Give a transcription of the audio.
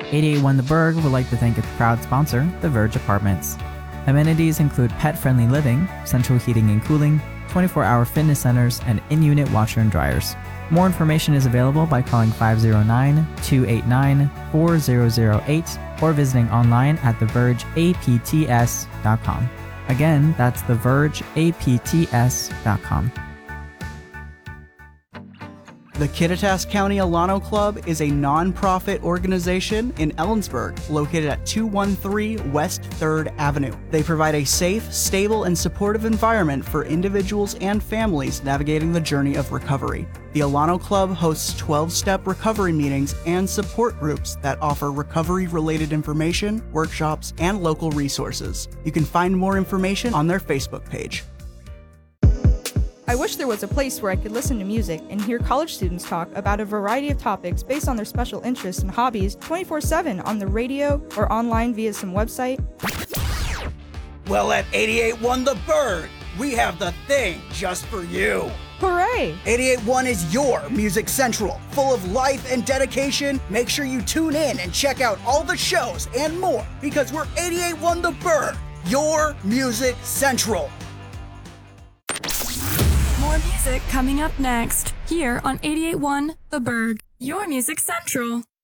881 The Berg would like to thank its proud sponsor, The Verge Apartments. Amenities include pet-friendly living, central heating and cooling, 24-hour fitness centers, and in-unit washer and dryers. More information is available by calling 509-289-4008 or visiting online at thevergeapts.com. Again, that's thevergeapts.com. The Kittitas County Alano Club is a non-profit organization in Ellensburg located at 213 West 3rd Avenue. They provide a safe, stable, and supportive environment for individuals and families navigating the journey of recovery. The Alano Club hosts 12-step recovery meetings and support groups that offer recovery-related information, workshops, and local resources. You can find more information on their Facebook page. I wish there was a place where I could listen to music and hear college students talk about a variety of topics based on their special interests and hobbies 24/7 on the radio or online via some website. Well, at 88.1 The Berg, we have the thing just for you. Hooray! 88.1 is your Music Central. Full of life and dedication, make sure you tune in and check out all the shows and more because we're 88.1 The Berg, your Music Central. More music coming up next, here on 88.1 The Berg, your Music Central.